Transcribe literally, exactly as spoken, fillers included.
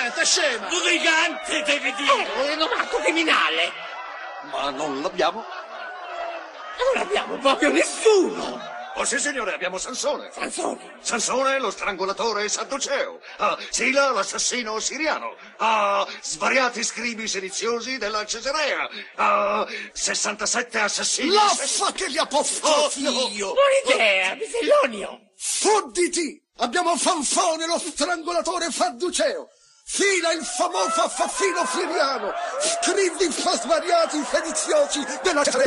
brigante, scema! Un brigante, devi dire! Un rinomato criminale! Ma non l'abbiamo? Non abbiamo proprio nessuno! Oh sì, signore, abbiamo Sansone. Sansone! Sansone, lo strangolatore sadduceo. Ah, Sila, l'assassino siriano. Ah, svariati scribi sediziosi della Cesarea. Ah, sessantasette assassini... L'affa che gli ha posto figlio! Buona idea, Bisellonio! Fodditi! Abbiamo Fanfone, lo strangolatore sadduceo. Fila, il famoso affaffino siriano. Scrivi svariati sediziosi della Cesarea.